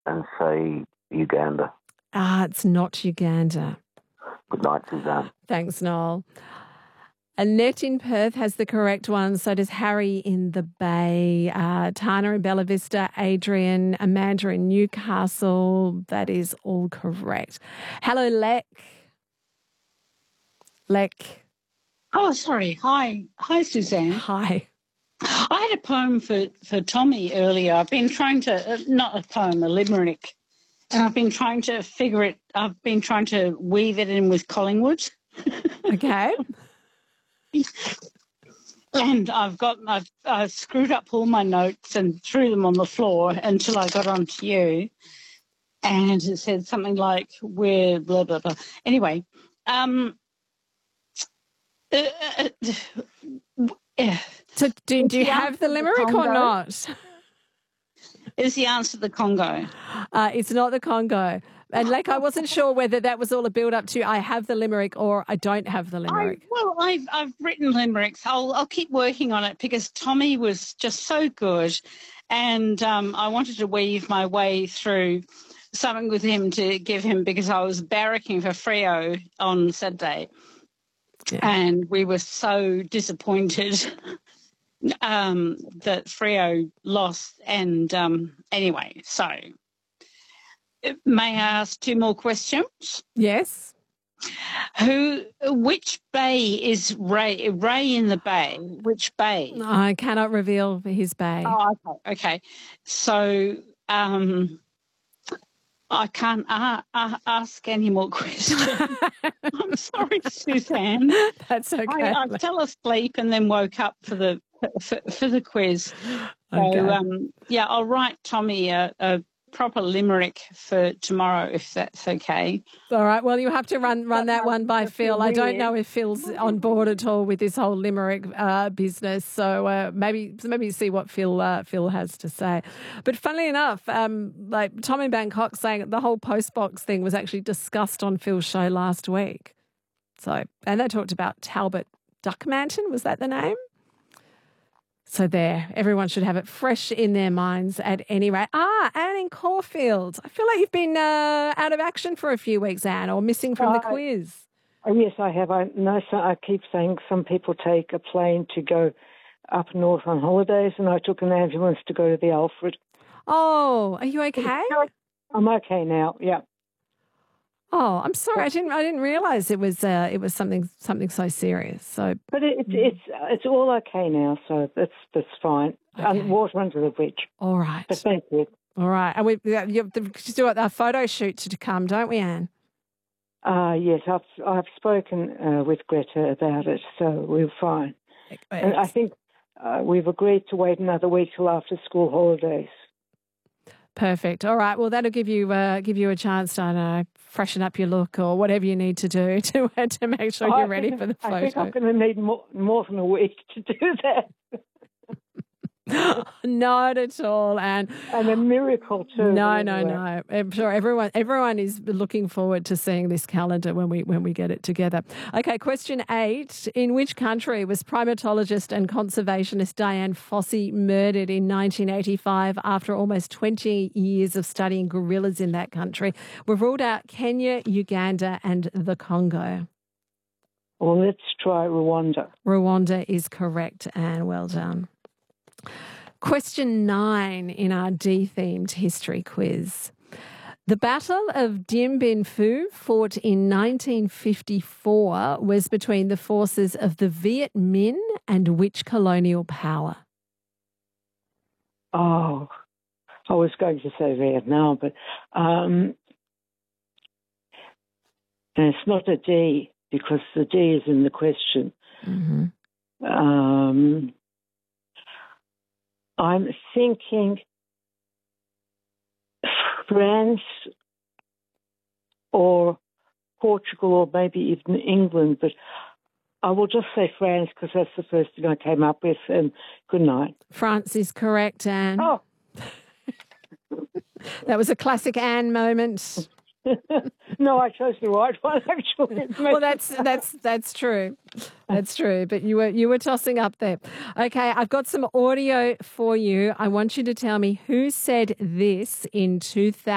and say Uganda. It's not Uganda. Good night, Suzanne. Thanks, Noel. Annette in Perth has the correct one. So does Harry in the Bay. Tana in Bella Vista. Adrian, Amanda in Newcastle. That is all correct. Hello, Lek. Lek. Oh, sorry. Hi, Suzanne. Hi. I had a poem for Tommy earlier. I've been trying to, not a poem, a limerick, and I've been trying to I've been trying to weave it in with Collingwood. Okay. And I've screwed up all my notes and threw them on the floor until I got onto you. And it said something like, we're blah, blah, blah. Anyway, So do you have the limerick or not? Is the answer the Congo? It's not the Congo. And like, I wasn't sure whether that was all a build up to I have the limerick or I don't have the limerick. I've written limericks. I'll keep working on it because Tommy was just so good, and I wanted to weave my way through something with him to give him because I was barracking for Freo on Saturday, and we were so disappointed that Freo lost. And anyway, so. May I ask two more questions? Yes. Which bay is Ray? Ray in the Bay. Which bay? I cannot reveal his bay. Oh, okay. So I can't ask any more questions. I'm sorry, Suzanne. That's okay. I fell asleep and then woke up for the quiz. Okay. So I'll write Tommy a proper limerick for tomorrow, if that's okay. All right. Well, you have to run that one by Phil. I don't know if Phil's on board at all with this whole limerick business. So maybe see what Phil has to say. But funnily enough, like Tom in Bangkok saying the whole postbox thing was actually discussed on Phil's show last week. So, and they talked about Talbot Duckmanton. Was that the name? So there, everyone should have it fresh in their minds at any rate. Anne in Caulfield. I feel like you've been out of action for a few weeks, Anne, or missing from the quiz. Yes, I have. I keep saying some people take a plane to go up north on holidays, and I took an ambulance to go to the Alfred. Oh, are you okay? I'm okay now, yeah. Oh, I'm sorry. I didn't realise it was something so serious. So, but it's all okay now. So that's fine. Okay. Water under the bridge. All right. But thank you. All right. And we do a photo shoot to come, don't we, Anne? Yes, I've spoken with Greta about it, so we're fine. And I think we've agreed to wait another week till after school holidays. Perfect. All right. Well, that'll give you a chance to, I don't know, freshen up your look or whatever you need to do to make sure you're ready for the photo. I think I'm going to need more than a week to do that. Not at all, and a miracle too. No. I'm sure everyone is looking forward to seeing this calendar when we get it together. Okay, question 8. In which country was primatologist and conservationist Dian Fossey murdered in 1985 after almost 20 years of studying gorillas in that country? We've ruled out Kenya, Uganda, and the Congo. Well, let's try Rwanda. Rwanda is correct, Anne. Well done. Question 9 in our D-themed history quiz. The Battle of Dien Bien Phu, fought in 1954, was between the forces of the Viet Minh and which colonial power? Oh, I was going to say Vietnam, but and it's not a D because the D is in the question. Mm-hmm. I'm thinking France or Portugal or maybe even England, but I will just say France because that's the first thing I came up with. And good night. France is correct, Anne. Oh. That was a classic Anne moment. No, I chose the right one, actually. Well, that's true. That's true. But you were tossing up there. Okay, I've got some audio for you. I want you to tell me who said this in 2000.